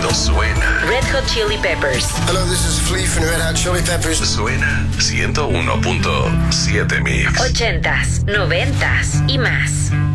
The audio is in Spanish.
suena. Red Hot Chili Peppers. Hello, this is Flea from Red Hot Chili Peppers. Suena 101.7 Mix. 80s, 90s y más.